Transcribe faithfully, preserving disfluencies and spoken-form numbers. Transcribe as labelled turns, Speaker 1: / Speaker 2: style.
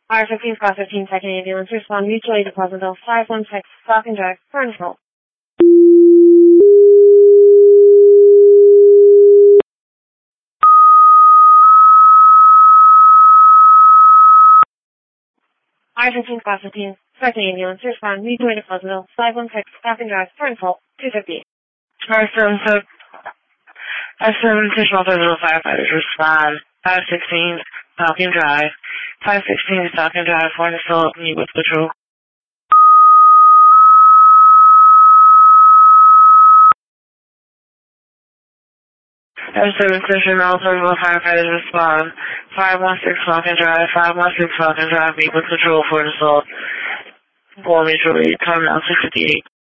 Speaker 1: R fifteen Squad fifteen second ambulance respond mutually to Pleasantville five one six Falcon Drive, Burnsville. R fifteen Squad fifteen second ambulance respond mutually to Pleasantville five one six Falcon Drive, Burnsville, two fifty.
Speaker 2: R seven six, R seven additional Pleasantville firefighters respond five sixteen Falcon Drive, five sixteen Falcon Drive, Burnsville, meet with patrol. R seven station, all Pleasantville firefighters respond five one six Falcon Drive, five one six Falcon Drive, meet with patrol for an assault. Goal mutually, time now six fifty-eight.